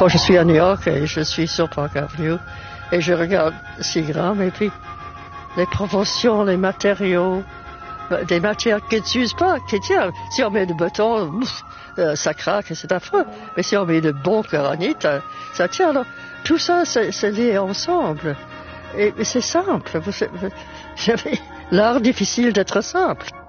quand je suis à New York et je suis sur Park Avenue et je regarde Seagram et puis les proportions, les matériaux, des matières qui ne s'usent pas, qui tiennent. Si on met du béton, ça craque et c'est affreux. Mais si on met de bon granit, ça tient. Alors, tout ça, c'est lié ensemble. Et c'est simple. L'art difficile d'être simple.